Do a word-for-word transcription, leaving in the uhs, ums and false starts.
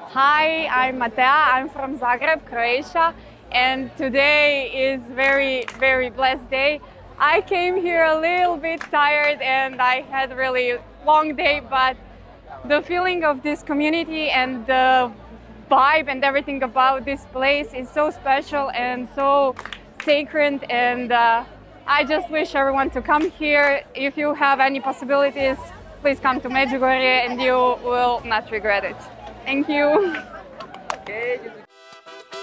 Hi, I'm Matea. I'm from Zagreb, Croatia, and today is very, very blessed day. I came here a little bit tired and I had a really long day, but the feeling of this community and the vibe and everything about this place is so special and so sacred, and uh, I just wish everyone to come here. If you have any possibilities, please come to Međugorje and you will not regret it. Thank you.